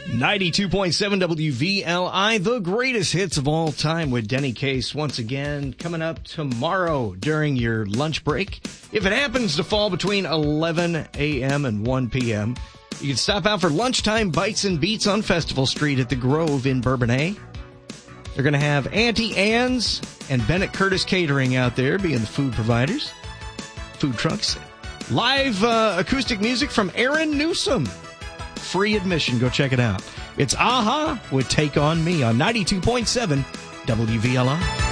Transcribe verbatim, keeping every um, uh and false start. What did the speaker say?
ninety-two point seven W V L I, the greatest hits of all time with Denny Case once again coming up tomorrow during your lunch break. If it happens to fall between eleven a.m. and one p.m., you can stop out for lunchtime bites and beats on Festival Street at the Grove in Bourbonnais. They're going to have Auntie Anne's and Bennett Curtis Catering out there being the food providers, food trucks. Live uh, acoustic music from Aaron Newsom. Free admission. Go check it out. It's A-ha with Take On Me on ninety-two point seven W V L I.